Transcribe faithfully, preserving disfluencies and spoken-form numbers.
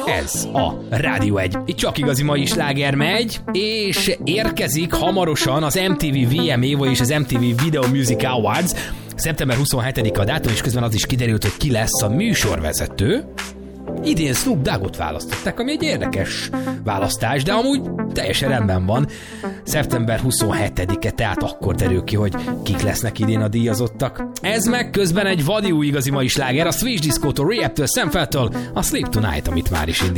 Ez a Rádió egy. Itt csak igazi mai sláger megy, és érkezik hamarosan az em té vé vé em á, vagyis az em té vé Video Music Awards. szeptember huszonhetedike a dátum, és közben az is kiderült, hogy ki lesz a műsorvezető. Idén Snoop Doggot választották, ami egy érdekes választás, de amúgy teljesen rendben van. szeptember huszonhetedike, tehát akkor derül ki, hogy kik lesznek idén a díjazottak. Ez meg közben egy vadi új igazi mai sláger, a Switch Disco-tól, Rehab-től, Sam Feltől, a Sleep Tonight, amit már is indít.